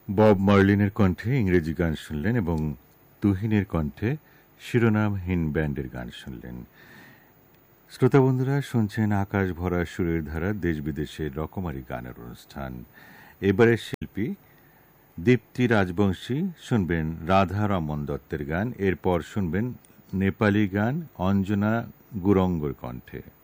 Bob মার্লিনের কণ্ঠে ইংরেজি গান শুনলেন এবং তুহিনের কণ্ঠে শিরোনামহীন ব্যান্ডের গান শুনলেন। শ্রোতা বন্ধুরা, শুনছেন আকাশ ভরা সুরের ধারা, দেশ বিদেশের রকমারি গানের অনুষ্ঠান। এবারের শিল্পী দীপ্তি রাজবংশী, শুনবেন রাধা রমন দত্তের গান। এরপর শুনবেন নেপালি গান অঞ্জনা গুরঙ্গর কণ্ঠে।